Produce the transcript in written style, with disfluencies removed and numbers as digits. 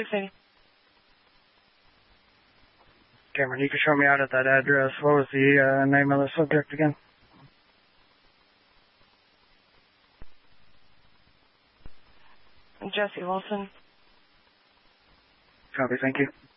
680. Cameron, you can show me out at that address. What was the name of the subject again? Jesse Wilson. Copy, thank you.